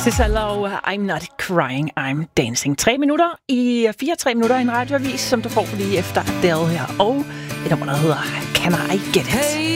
SZA og I'm Not Crying, I'm Dancing. 3 minutter i 3 minutter i en radioavis, som du får lige efter Adele her. Og et nummer, der hedder Can I Get It? Hey.